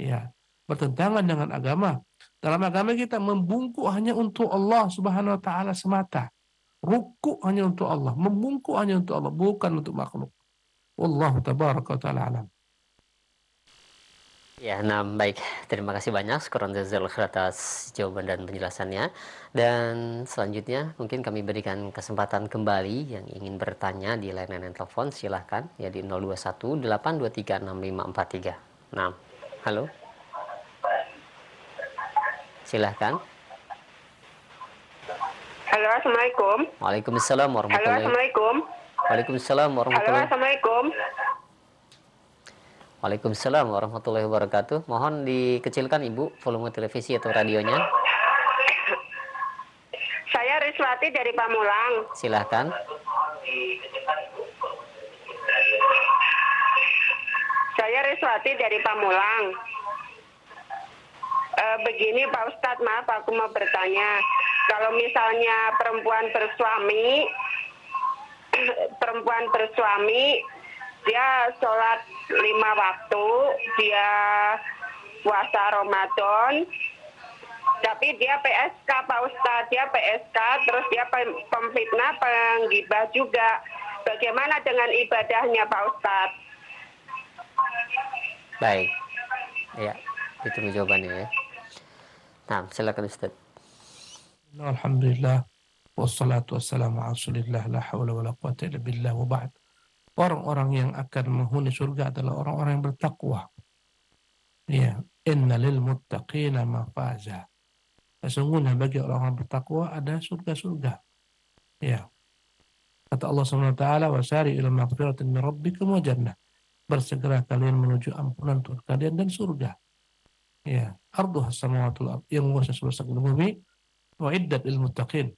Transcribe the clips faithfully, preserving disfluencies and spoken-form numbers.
Ya, bertentangan dengan agama. Dalam agama kita membungkuk hanya untuk Allah Subhanahu wa taala semata. Rukuk hanya untuk Allah, membungkuk hanya untuk Allah, bukan untuk makhluk. Wallahu tabaraka wa taala alam. Ya, nah baik. Terima kasih banyak Skron Jazal atas jawaban dan penjelasannya. Dan selanjutnya mungkin kami berikan kesempatan kembali yang ingin bertanya di layanan telepon, silahkan ya di nol dua satu delapan dua tiga enam lima empat tiga. Nah, halo. Silahkan. Halo, assalamualaikum. Waalaikumsalam Halo, warahmatullahi assalamualaikum. Waalaikumsalam Halo, warahmatullahi assalamualaikum. Waalaikumsalam warahmatullahi wabarakatuh. Mohon dikecilkan Ibu volume televisi atau radionya. Saya Riswati dari Pamulang. Silahkan. Saya Riswati dari Pamulang. E, begini Pak Ustadz, maaf aku mau bertanya. Kalau misalnya perempuan bersuami, perempuan bersuami, dia sholat lima waktu, dia puasa Ramadan, tapi dia P S K Pak Ustadz, dia P S K, terus dia pemfitnah, penggibah juga. Bagaimana dengan ibadahnya Pak Ustadz? Baik, ya, itu jawabannya ya. Nah, silakan Ustaz. Alhamdulillah, wassalatu wassalamu ala rasulillah, la hawla wa la quwata illa billah, wa ba'd. Orang-orang yang akan menghuni surga adalah orang-orang yang bertakwa. Ya, inna lil muttaqina mafaza. Sesungguhnya bagi orang-orang bertakwa ada surga-surga. Ya. Kata Allah Subhanahu wa taala, "Wasari ila maghfiratin min rabbikum wa jannah." Bersegera kalian menuju ampunan Tuhan kalian dan surga. Ya, arduha samawati wal ardh, yang luasnya sebesar bumi, wa iddat lil muttaqin.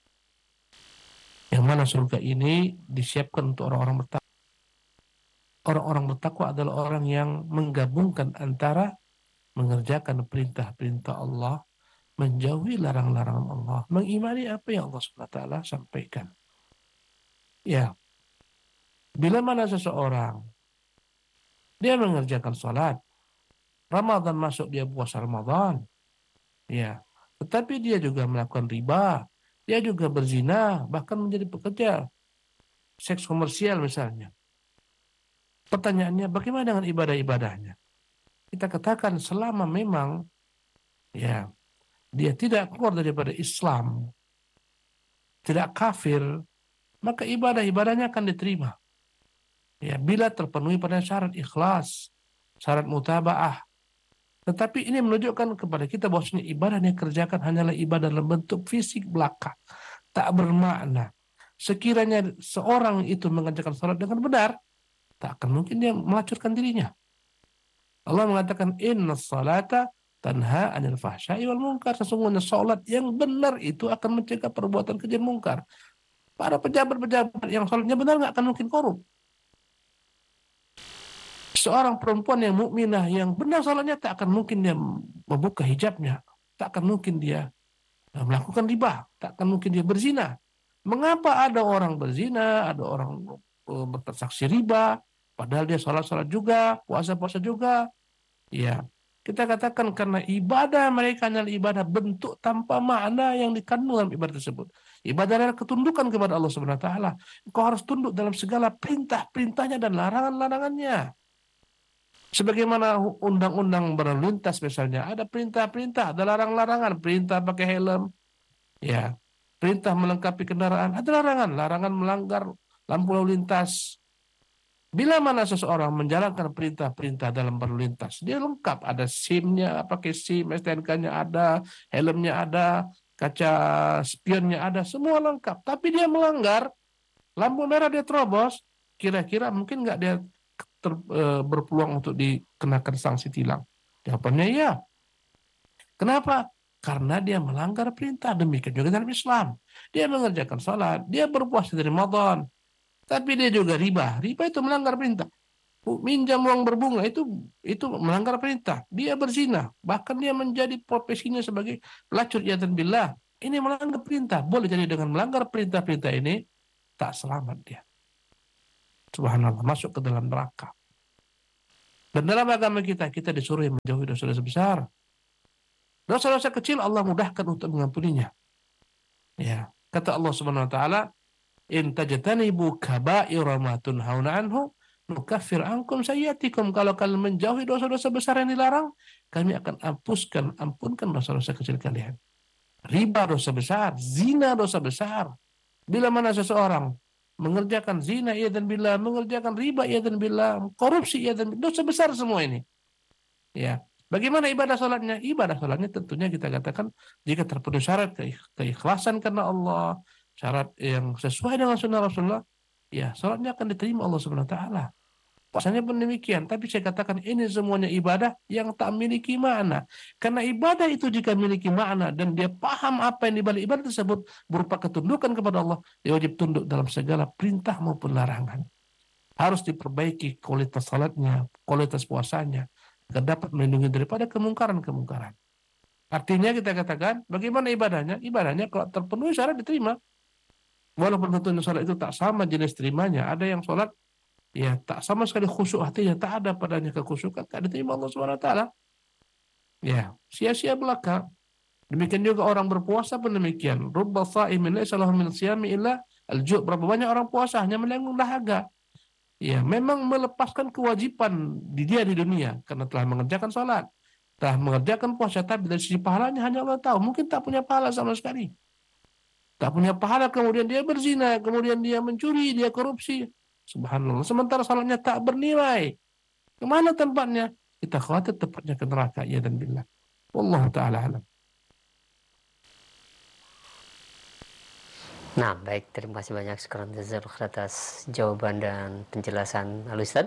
Yang mana surga ini disiapkan untuk orang-orang bertakwa. Orang-orang bertakwa adalah orang yang menggabungkan antara mengerjakan perintah-perintah Allah, menjauhi larang-larangan Allah, mengimani apa yang Allah subhanahu wa taala sampaikan. Ya, bila mana seseorang dia mengerjakan salat, Ramadan masuk dia puasa Ramadan, ya, tetapi dia juga melakukan riba, dia juga berzina, bahkan menjadi pekerja seks komersial misalnya. Pertanyaannya, bagaimana dengan ibadah-ibadahnya? Kita katakan selama memang ya dia tidak keluar daripada Islam, tidak kafir, maka ibadah-ibadahnya akan diterima. Ya, bila terpenuhi pada syarat ikhlas, syarat mutabaah. Tetapi ini menunjukkan kepada kita bahwasanya ibadah yang dikerjakan hanyalah ibadah dalam bentuk fisik belaka, tak bermakna. Sekiranya seorang itu mengerjakan salat dengan benar, tak akan mungkin dia melacurkan dirinya. Allah mengatakan inna salata tanha anil fahsya'i wal munkar. Sesungguhnya salat yang benar itu akan mencegah perbuatan keji mungkar. Para pejabat-pejabat yang salatnya benar nggak akan mungkin korup. Seorang perempuan yang mukminah yang benar salatnya tak akan mungkin dia membuka hijabnya, tak akan mungkin dia melakukan riba, tak akan mungkin dia berzina. Mengapa ada orang berzina, ada orang uh, bertransaksi riba, padahal dia salat-salat juga, puasa-puasa juga? Ya, kita katakan karena ibadah mereka adalah ibadah bentuk tanpa makna yang dikandung dalam ibadah tersebut. Ibadah adalah ketundukan kepada Allah Subhanahu wa taala. Engkau harus tunduk dalam segala perintah-perintahnya dan larangan-larangannya. Sebagaimana undang-undang berlalu lintas misalnya, ada perintah-perintah, ada larang-larangan, perintah pakai helm, ya, perintah melengkapi kendaraan, ada larangan, larangan melanggar lampu lalu lintas. Bila mana seseorang menjalankan perintah-perintah dalam berlalu lintas, dia lengkap, ada SIM-nya, pakai SIM, S T N K-nya ada, helmnya ada, kaca spionnya ada, semua lengkap. Tapi dia melanggar, lampu merah dia terobos, kira-kira mungkin nggak dia ter, e, berpeluang untuk dikenakan sanksi tilang? Jawabannya ya. Kenapa? Karena dia melanggar perintah. Demikian juga dalam Islam. Dia mengerjakan salat, dia berpuasa dari Ramadan, tapi dia juga riba. Riba itu melanggar perintah. Minjam uang berbunga itu itu melanggar perintah. Dia berzina, bahkan dia menjadi profesinya sebagai pelacur iyadzan billah. Ini melanggar perintah. Boleh jadi dengan melanggar perintah-perintah ini tak selamat dia. Subhanallah, masuk ke dalam neraka. Dan dalam agama kita, kita disuruh menjauhi dosa-dosa besar. Dosa-dosa kecil Allah mudahkan untuk mengampuninya. Ya, kata Allah Subhanahu wa taala, "In tajtanibu kaba'ira ma tunhauna anhu, nukaffir ankum sayyi'atikum." Kalau kalian menjauhi dosa-dosa besar yang dilarang, kami akan hapuskan, ampunkan dosa-dosa kecil kalian. Riba dosa besar, zina dosa besar. Bila mana seseorang mengerjakan zina ia dan bila mengerjakan riba ia dan bila korupsi ia dan dosa besar semua ini. Ya, bagaimana ibadah salatnya? Ibadah salatnya tentunya kita katakan jika terpenuhi syarat keikhlasan karena Allah, syarat yang sesuai dengan sunnah Rasulullah, ya salatnya akan diterima Allah Subhanahu wa taala. Puasanya pun demikian, tapi saya katakan ini semuanya ibadah yang tak memiliki makna. Karena ibadah itu jika memiliki makna dan dia paham apa yang dibalik ibadah tersebut berupa ketundukan kepada Allah, dia wajib tunduk dalam segala perintah maupun larangan. Harus diperbaiki kualitas salatnya, kualitas puasanya, agar dapat melindungi daripada kemungkaran-kemungkaran. Artinya kita katakan, bagaimana ibadahnya? Ibadahnya kalau terpenuhi syarat diterima. Walaupun tentunya salat itu tak sama jenis terimanya. Ada yang salat ya tak sama sekali khusyuk hatinya, tak ada padanya kekhusyukan, tak diterima Allah Subhanahu wa taala. Ya, sia-sia belaka. Demikian juga orang berpuasa pun demikian. Rubba sha'imin laysa lahu min siyami illa al-ju'. Berapa banyak orang puasa hanya melenggang dahaga. Ya, memang melepaskan kewajiban di dia di dunia karena telah mengerjakan salat, telah mengerjakan puasa, tapi dari sisi pahalanya hanya Allah tahu. Mungkin tak punya pahala sama sekali. Tak punya pahala, kemudian dia berzina, kemudian dia mencuri, dia korupsi. Subhanallah. Sementara salatnya tak bernilai. Kemana tempatnya? Kita khawatir tempatnya ke neraka. Ya dan billah. Wallahu ta'ala alam. Nah, baik. Terima kasih banyak sekarang atas jawaban dan penjelasan Al-Ustaz.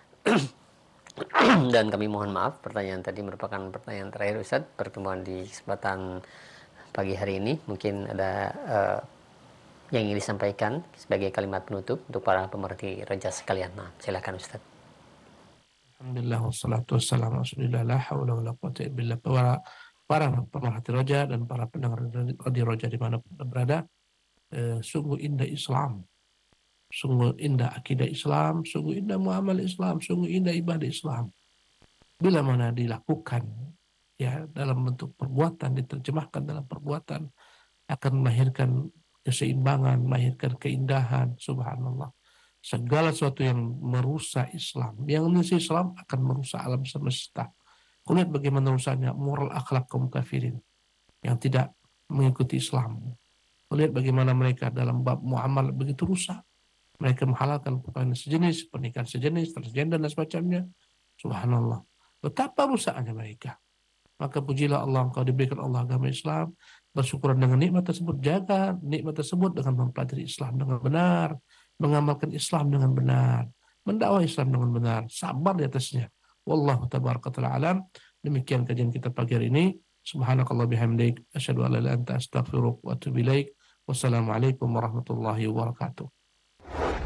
Dan kami mohon maaf, pertanyaan tadi merupakan pertanyaan terakhir Ustaz. Pertemuan di kesempatan pagi hari ini. Mungkin ada uh, yang ingin disampaikan sebagai kalimat penutup untuk para pemerhati roja sekalian. Nah, silakan Ustaz. Alhamdulillah wassalatu wassalamu rasulillah la haula wala quwwata illa billah. Para, para pemerhati roja dan para pendengar di roja dimanapun berada, eh, sungguh indah Islam, sungguh indah akidah Islam, sungguh indah muamalah Islam, sungguh indah ibadah Islam. Bila mana dilakukan ya dalam bentuk perbuatan, diterjemahkan dalam perbuatan, akan melahirkan keseimbangan, melahirkan keindahan. Subhanallah. Segala sesuatu yang merusak Islam, yang merusak Islam akan merusak alam semesta. Kau lihat bagaimana rusaknya moral akhlak kaum kafirin yang tidak mengikuti Islam. Kau lihat bagaimana mereka dalam bab muamalah begitu rusak. Mereka menghalalkan perkawinan sejenis, pernikahan sejenis, transgender dan semacamnya. Subhanallah. Betapa rusaknya mereka. Maka pujilah Allah, engkau diberikan Allah agama Islam, bersyukur dengan nikmat tersebut, jaga nikmat tersebut dengan mempelajari Islam dengan benar, mengamalkan Islam dengan benar, mendakwah Islam dengan benar, sabar di atasnya. Wallahu tabaraka ta'ala alam. Demikian kajian kita pagi hari ini. Subhanakallah bihamdik, asyhadu an la ilaha illa anta astaghfiruka wa atubu ilaik. Wassalamualaikum warahmatullahi wabarakatuh.